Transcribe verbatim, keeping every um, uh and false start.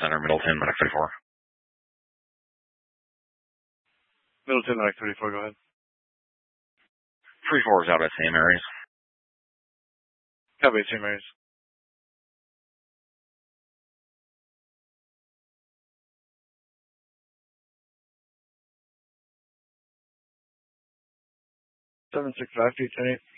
Center, Middleton, Medic thirty-four. Middleton, Medic thirty-four, go ahead. three four is out at Saint Mary's. Copy, Saint Mary's. seven six five, two ten eight.